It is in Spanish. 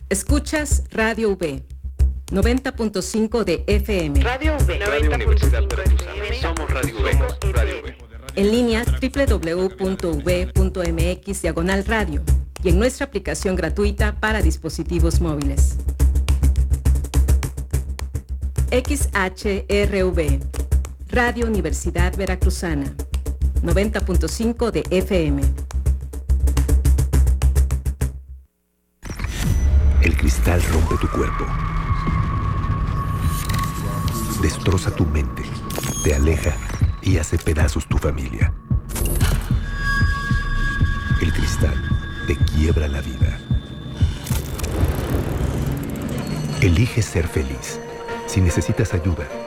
Escuchas Radio V, 90.5 de FM. Radio V, Radio Universidad Veracruzana. Somos Radio V. Radio V. En línea www.uv.mx/radio y en nuestra aplicación gratuita para dispositivos móviles. XHRV, Radio Universidad Veracruzana, 90.5 de FM. El cristal rompe tu cuerpo, destroza tu mente, te aleja y hace pedazos tu familia. El cristal te quiebra la vida. Elige ser feliz. Si necesitas ayuda,